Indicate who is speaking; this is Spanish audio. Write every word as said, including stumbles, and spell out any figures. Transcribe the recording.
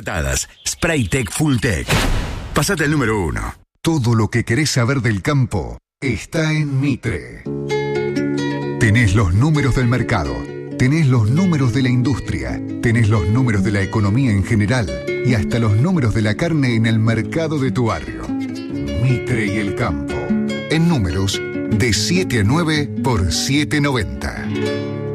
Speaker 1: adaptadas. Spraytec Fulltech. Pasate al número uno.
Speaker 2: Todo lo que querés saber del campo está en Mitre. Tenés los números del mercado, tenés los números de la industria, tenés los números de la economía en general y hasta los números de la carne en el mercado de tu barrio. Mitre y el campo. En números de siete a nueve por siete noventa.